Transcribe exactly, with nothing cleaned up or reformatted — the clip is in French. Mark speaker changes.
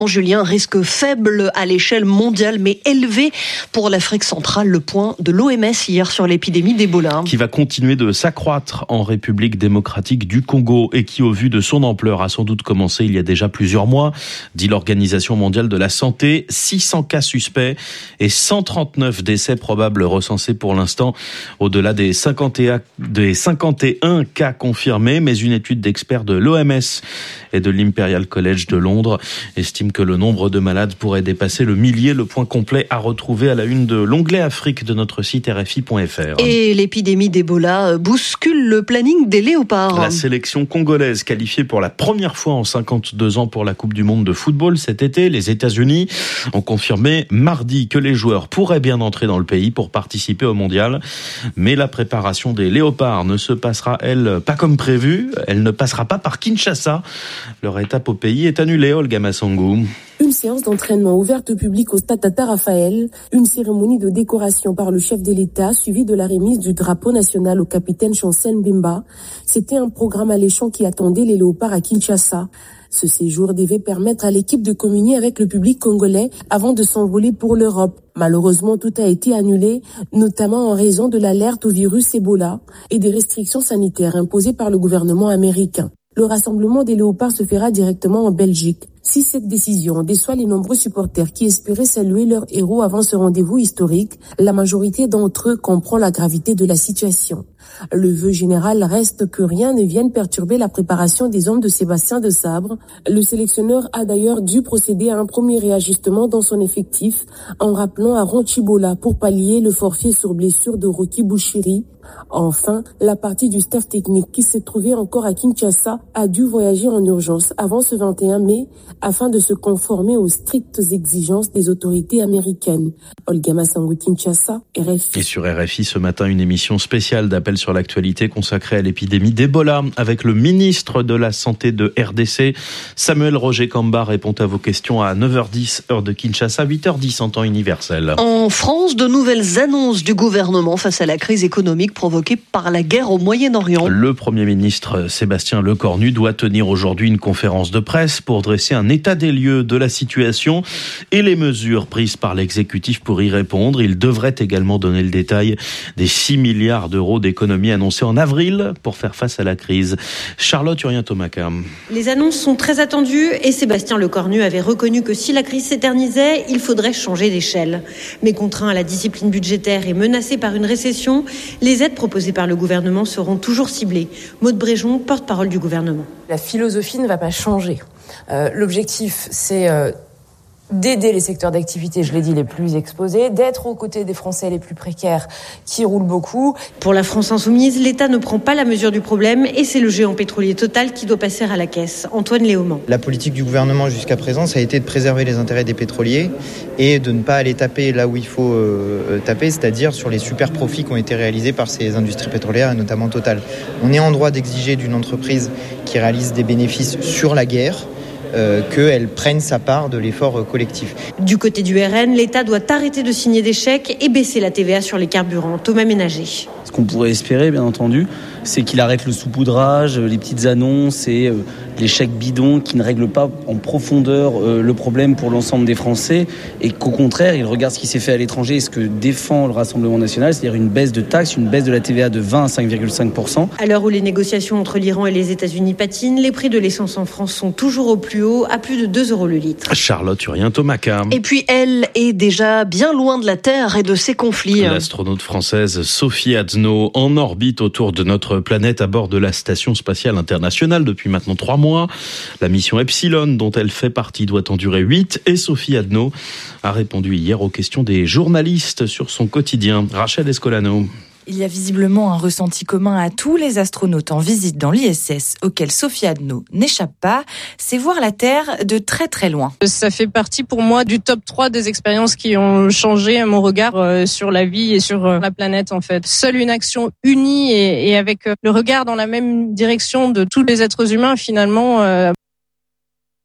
Speaker 1: Julien, risque faible à l'échelle mondiale, mais élevé pour l'Afrique centrale. Le point de l'O M S hier sur l'épidémie d'Ebola.
Speaker 2: Qui va continuer de s'accroître en République démocratique du Congo et qui, au vu de son ampleur, a sans doute commencé il y a déjà plusieurs mois, dit l'Organisation mondiale de la santé. six cents cas suspects et cent trente-neuf décès probables recensés pour l'instant, au-delà des cinquante et un, des cinquante et un cas confirmés. Mais une étude d'experts de l'O M S et de l'Imperial College de Londres estime que le nombre de malades pourrait dépasser le millier. Le point complet à retrouver à la une de l'onglet Afrique de notre site R F I point F R.
Speaker 1: Et l'épidémie d'Ebola bouscule le planning des léopards.
Speaker 2: La sélection congolaise qualifiée pour la première fois en cinquante-deux ans pour la Coupe du Monde de football cet été. Les États-Unis ont confirmé mardi que les joueurs pourraient bien entrer dans le pays pour participer au mondial. Mais la préparation des léopards ne se passera, elle, pas comme prévu. Elle ne passera pas par Kinshasa. Leur étape au pays est annulée, Olga Massangou.
Speaker 3: Une séance d'entraînement ouverte au public au stade Tata Raphaël, une cérémonie de décoration par le chef de l'État suivie de la remise du drapeau national au capitaine Chancel Mbemba. C'était un programme alléchant qui attendait les léopards à Kinshasa. Ce séjour devait permettre à l'équipe de communier avec le public congolais avant de s'envoler pour l'Europe. Malheureusement, tout a été annulé, notamment en raison de l'alerte au virus Ebola et des restrictions sanitaires imposées par le gouvernement américain. Le rassemblement des léopards se fera directement en Belgique. Si cette décision déçoit les nombreux supporters qui espéraient saluer leur héros avant ce rendez-vous historique, la majorité d'entre eux comprend la gravité de la situation. Le vœu général reste que rien ne vienne perturber la préparation des hommes de Sébastien Desabre. Le sélectionneur a d'ailleurs dû procéder à un premier réajustement dans son effectif en rappelant à Ronchibola pour pallier le forfait sur blessure de Rocky Bouchiri. Enfin, la partie du staff technique qui s'est trouvée encore à Kinshasa a dû voyager en urgence avant ce vingt et un mai afin de se conformer aux strictes exigences des autorités américaines. Olga Massangou, Kinshasa, R F I.
Speaker 2: Et sur R F I ce matin, une émission spéciale d'appel sur l'actualité consacrée à l'épidémie d'Ebola avec le ministre de la Santé de R D C. Samuel Roger Kamba répond à vos questions à neuf heures dix, heure de Kinshasa, huit heures dix en temps universel.
Speaker 1: En France, de nouvelles annonces du gouvernement face à la crise économique provoquée par la guerre au Moyen-Orient.
Speaker 2: Le Premier ministre Sébastien Lecornu doit tenir aujourd'hui une conférence de presse pour dresser un état des lieux de la situation et les mesures prises par l'exécutif pour y répondre. Il devrait également donner le détail des six milliards d'euros d'économies annoncées en avril pour faire face à la crise. Charlotte Urien-Tomaka.
Speaker 4: Les annonces sont très attendues et Sébastien Lecornu avait reconnu que si la crise s'éternisait, il faudrait changer d'échelle. Mais contraint à la discipline budgétaire et menacé par une récession, les aides proposées par le gouvernement seront toujours ciblées. Maude Bréjon, porte-parole du gouvernement.
Speaker 5: La philosophie ne va pas changer. Euh, l'objectif, c'est euh, d'aider les secteurs d'activité, je l'ai dit, les plus exposés, d'être aux côtés des Français les plus précaires qui roulent beaucoup.
Speaker 4: Pour la France insoumise, l'État ne prend pas la mesure du problème et c'est le géant pétrolier Total qui doit passer à la caisse. Antoine Léaumont.
Speaker 6: La politique du gouvernement jusqu'à présent, ça a été de préserver les intérêts des pétroliers et de ne pas aller taper là où il faut euh, taper, c'est-à-dire sur les super profits qui ont été réalisés par ces industries pétrolières et notamment Total. On est en droit d'exiger d'une entreprise qui réalise des bénéfices sur la guerre Euh, qu'elle prenne sa part de l'effort collectif.
Speaker 4: Du côté du R N, l'État doit arrêter de signer des chèques et baisser la T V A sur les carburants. Thomas Ménager.
Speaker 7: Ce qu'on pourrait espérer, bien entendu, c'est qu'il arrête le saupoudrage, les petites annonces et euh, les chèques bidons qui ne règlent pas en profondeur euh, le problème pour l'ensemble des Français et qu'au contraire, il regarde ce qui s'est fait à l'étranger et ce que défend le Rassemblement national, c'est-à-dire une baisse de taxes, une baisse de la T V A de vingt à cinq virgule cinq pour cent.
Speaker 4: À l'heure où les négociations entre l'Iran et les États-Unis patinent, les prix de l'essence en France sont toujours au plus haut, à plus de deux euros le litre.
Speaker 2: Charlotte Urien-Tomaka.
Speaker 1: Et puis elle est déjà bien loin de la Terre et de ses conflits.
Speaker 2: L'astronaute française Sophie Adno en orbite autour de notre planète à bord de la Station spatiale internationale depuis maintenant trois mois. La mission Epsilon, dont elle fait partie, doit en durer huit et Sophie Adno a répondu hier aux questions des journalistes sur son quotidien. Rachel Escolano.
Speaker 8: Il y a visiblement un ressenti commun à tous les astronautes en visite dans l'I S S, auquel Sophie Adno n'échappe pas, c'est voir la Terre de très très loin.
Speaker 9: Ça fait partie pour moi du top trois des expériences qui ont changé mon regard sur la vie et sur la planète en fait. Seule une action unie et, et avec le regard dans la même direction de tous les êtres humains finalement